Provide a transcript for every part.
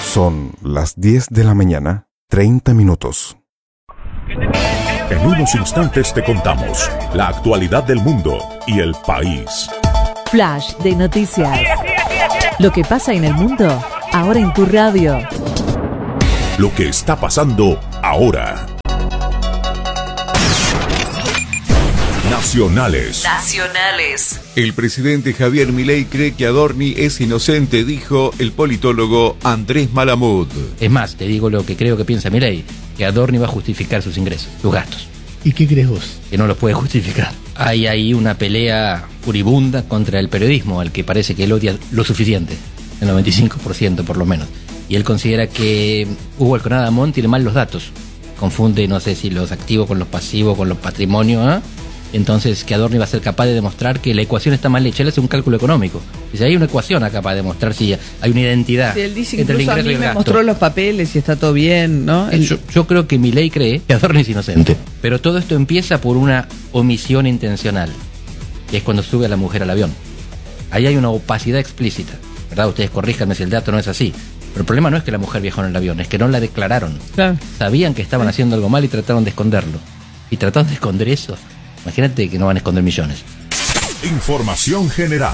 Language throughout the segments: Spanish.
Son las 10 de la mañana, 30 minutos. En unos instantes te contamos la actualidad del mundo y el país. Flash de noticias. Lo que pasa en el mundo, ahora en tu radio. Lo que está pasando ahora. Nacionales. El presidente Javier Milei cree que Adorni es inocente, dijo el politólogo Andrés Malamud. Es más, te digo lo que creo que piensa Milei, que Adorni va a justificar sus ingresos, sus gastos. ¿Y qué crees vos? Que no los puede justificar. Hay ahí una pelea furibunda contra el periodismo, al que parece que él odia lo suficiente, el 95% por lo menos. Y él considera que Hugo Alconada Amón tiene mal los datos. Confunde, no sé si los activos con los pasivos, con los patrimonios, ¿eh? Entonces, que Adorni va a ser capaz de demostrar que la ecuación está mal hecha. Él hace un cálculo económico. Dice, hay una ecuación acá para demostrar si hay una identidad sí, él dice entre el incluso ingreso y el me gasto. mostró los papeles y está todo bien, ¿no? Yo creo que Milei cree que Adorni es inocente. Pero todo esto empieza por una omisión intencional, que es cuando sube a la mujer al avión. Ahí hay una opacidad explícita, ¿verdad? Ustedes corríjanme si el dato no es así. Pero el problema no es que la mujer viajó en el avión, es que no la declararon. Claro. Sabían que estaban haciendo algo mal y trataron de esconderlo. Y trataron de esconder eso. Imagínate que no van a esconder millones. Información general.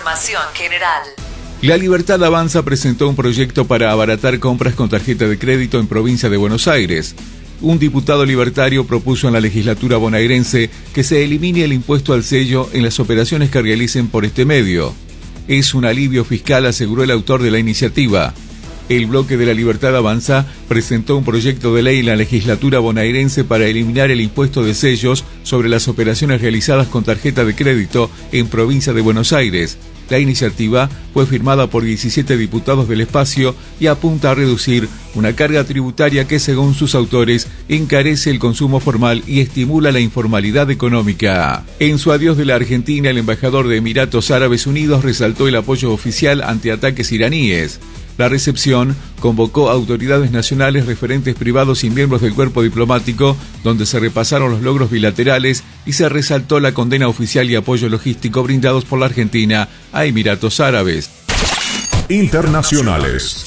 La Libertad Avanza presentó un proyecto para abaratar compras con tarjeta de crédito en provincia de Buenos Aires. Un diputado libertario propuso en la legislatura bonaerense que se elimine el impuesto al sello en las operaciones que realicen por este medio. Es un alivio fiscal, aseguró el autor de la iniciativa. El bloque de la Libertad Avanza presentó un proyecto de ley en la legislatura bonaerense para eliminar el impuesto de sellos sobre las operaciones realizadas con tarjeta de crédito en provincia de Buenos Aires. La iniciativa fue firmada por 17 diputados del espacio y apunta a reducir una carga tributaria que, según sus autores, encarece el consumo formal y estimula la informalidad económica. En su adiós de la Argentina, el embajador de Emiratos Árabes Unidos resaltó el apoyo oficial ante ataques iraníes. La recepción convocó a autoridades nacionales, referentes privados y miembros del cuerpo diplomático, donde se repasaron los logros bilaterales y se resaltó la condena oficial y apoyo logístico brindados por la Argentina a Emiratos Árabes. Internacionales.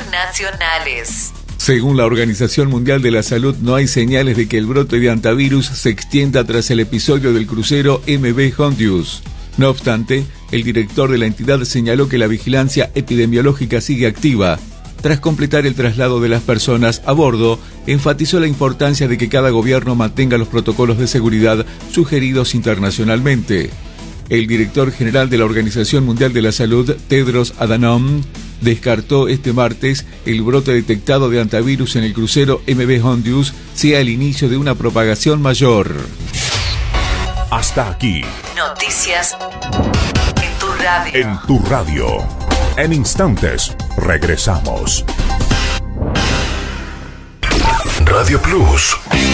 Según la Organización Mundial de la Salud, no hay señales de que el brote de hantavirus se extienda tras el episodio del crucero MV Hondius. No obstante, el director de la entidad señaló que la vigilancia epidemiológica sigue activa. Tras completar el traslado de las personas a bordo, enfatizó la importancia de que cada gobierno mantenga los protocolos de seguridad sugeridos internacionalmente. El director general de la Organización Mundial de la Salud, Tedros Adhanom, descartó este martes el brote detectado de hantavirus en el crucero MV Hondius sea el inicio de una propagación mayor. Hasta aquí. Noticias en tu radio. En tu radio. En instantes, regresamos. Radio Plus.